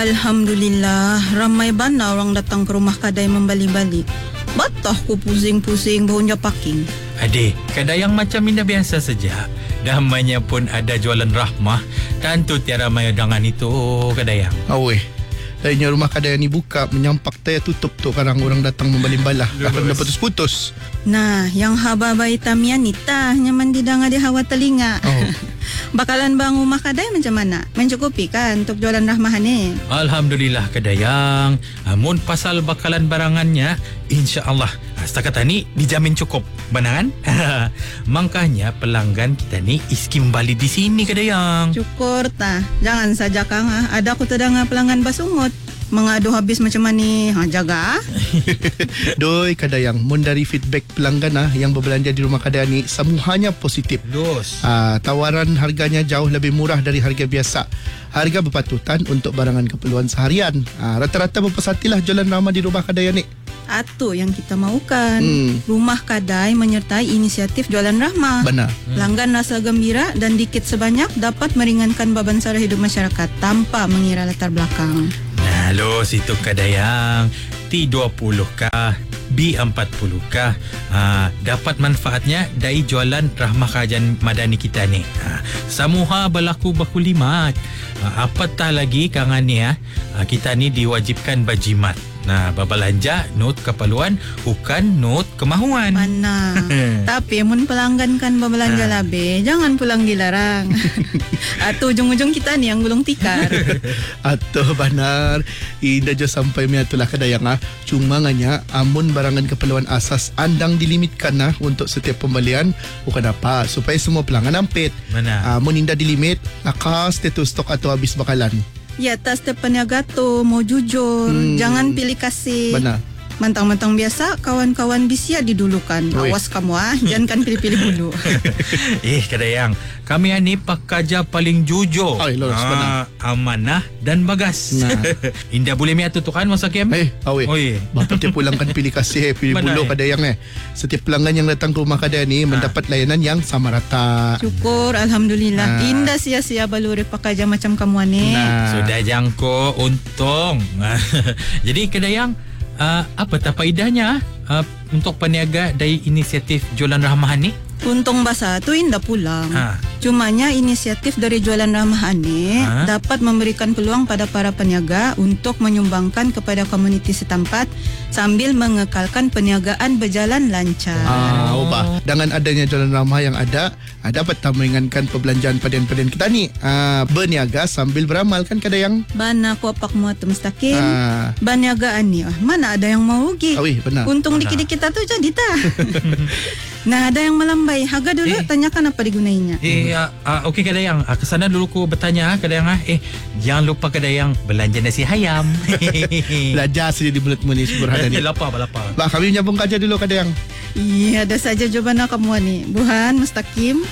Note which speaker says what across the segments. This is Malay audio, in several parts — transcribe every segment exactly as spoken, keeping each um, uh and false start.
Speaker 1: Alhamdulillah, ramai bana orang datang ke rumah Kadai membali-bali. Batah ku pusing-pusing baunya paking.
Speaker 2: Adik, Kadai yang macam ini biasa saja. Namanya pun ada jualan rahmah. Tentu tiada ramai dengan itu, Kadai yang.
Speaker 3: Aweh, lainnya rumah Kadai ni buka, menyampak taya tutup tu kadang orang datang membali balah. Akan dapat putus-putus.
Speaker 1: Nah, yang haba bayi tamian ni tah nyaman didanga di hawa telinga.
Speaker 3: Oh.
Speaker 1: Bakalan bang rumah Kadai macam mana? Mencukupi kan untuk jualan rahmah ni?
Speaker 2: Alhamdulillah Kadayang. Amun pasal bakalan barangannya, insya-Allah setakat ni dijamin cukup. Benar kan? Makanya pelanggan kita ni iski kembali di sini Kadayang.
Speaker 1: Syukur tah. Jangan saja Kang ah. Ada aku tedanga pelanggan basungut. Mengadu habis macam mana? Ha, jaga.
Speaker 3: Doi Kadayang, mun dari feedback pelanggan ah yang berbelanja di rumah Kadai ni semuanya positif.
Speaker 2: Dos.
Speaker 3: Ah, tawaran harganya jauh lebih murah dari harga biasa. Harga berpatutan untuk barangan keperluan seharian. Ah, rata-rata berpesatilah jualan ramah di rumah Kadai ni.
Speaker 1: Itu yang kita mahukan.
Speaker 3: Hmm.
Speaker 1: Rumah Kadai menyertai inisiatif jualan rahmah.
Speaker 3: Benar.
Speaker 1: Pelanggan rasa gembira dan dikit sebanyak dapat meringankan beban sara hidup masyarakat tanpa mengira latar belakang.
Speaker 2: Nah, lo situ Kadayang. T dua puluh kah, B empat puluh kah, ha, dapat manfaatnya dari jualan rahmah kerajaan madani kita ni. Ha, samuha berlaku berkulimat. Ha, apatah lagi kangan ni ha, kita ni diwajibkan berjimat. Nah, berbelanja not keperluan bukan not kemahuan.
Speaker 1: Mana? Tapi mun pelanggan kan berbelanja
Speaker 2: Ha.
Speaker 1: labe, jangan pulang dilarang. Atau ujung-ujung kita ni yang gulung tikar.
Speaker 3: Atau benar. Indah je sampai miatulah Kadayang ah. Cuma nganya amun barangan keperluan asas andang dilimitkan ah untuk setiap pembelian. Bukan apa, supaya semua pelanggan ampit.
Speaker 2: Mana?
Speaker 3: Amun indah dilimit, akas tetu stok atau habis bakalan.
Speaker 1: Ya, tas peniaga tu mau jujur,
Speaker 3: Hmm.
Speaker 1: jangan pilih kasih.
Speaker 3: Benar.
Speaker 1: Mantang-mantang biasa, kawan-kawan bisia didulukan.
Speaker 3: Oi.
Speaker 1: Awas kamu ah, jangan kan pilih-pilih dulu.
Speaker 2: Eh Kadayang, kami ni pekerja paling jujur.
Speaker 3: Ay, lolos, benar.
Speaker 2: Amanah dan bagas.
Speaker 3: Nah.
Speaker 2: Indah boleh miat tu kan masa kem?
Speaker 3: Eh, awe.
Speaker 2: Oi.
Speaker 3: Bapak tiap pulang kan pilih kasih, pilih
Speaker 2: Benar,
Speaker 3: bulu
Speaker 2: eh.
Speaker 3: Kadayang eh. Setiap pelanggan yang datang ke rumah Kadai ni mendapat layanan yang sama rata.
Speaker 1: Syukur, Alhamdulillah.
Speaker 3: Nah.
Speaker 1: Indah sia-sia baluri pekerja macam kamu ni.
Speaker 3: Nah.
Speaker 2: Sudah jangko, untung. Jadi Kadayang, uh, apa tak faedahnya uh, untuk peniaga dari inisiatif jualan rahmah ni?
Speaker 1: Untung basa tu indah pulang.
Speaker 2: Ha.
Speaker 1: Cumanya inisiatif dari jualan ramah ani
Speaker 2: Ha?
Speaker 1: dapat memberikan peluang pada para peniaga untuk menyumbangkan kepada komuniti setempat sambil mengekalkan perniagaan berjalan lancar.
Speaker 3: Ah, ubah. Dengan adanya jalan ramah yang ada, ah, dapat meringankan perbelanjaan padian-padian kita ni. Ah, berniaga sambil beramal kan Kadayang.
Speaker 1: Bana ku apak muat mustaqim.
Speaker 3: Ah,
Speaker 1: Berniagaan ni, ah, mana ada yang mau rugi.
Speaker 3: awih, benar.
Speaker 1: Untung
Speaker 2: Benar.
Speaker 1: dikit-dikit tu jadi tak. Nah, ada yang melambai. Harga dulu
Speaker 2: Eh.
Speaker 1: tanyakan apa digunainya.
Speaker 2: Eh, uh, uh, okey Kadayang, uh, kesana dulu ku bertanya Kadayang ah. Eh, jangan lupa Kadayang belanja nasi ayam.
Speaker 3: Belajar saja di mulutmu ni Burhan ni.
Speaker 2: lapar, lapar.
Speaker 3: Bah, kami menyambung kerja dulu Kadayang.
Speaker 1: Iya, ada saja jawaban kamu ni. Buhan, mustaqim.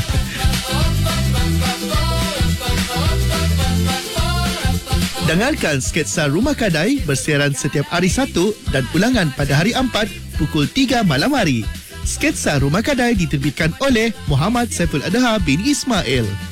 Speaker 3: Dengarkan sketsa Rumah Kadai bersiaran setiap hari Sabtu dan ulangan pada hari Ahad pukul tiga malam hari. Sketsa Rumah Kadai diterbitkan oleh Muhammad Saiful Adha bin Ismail.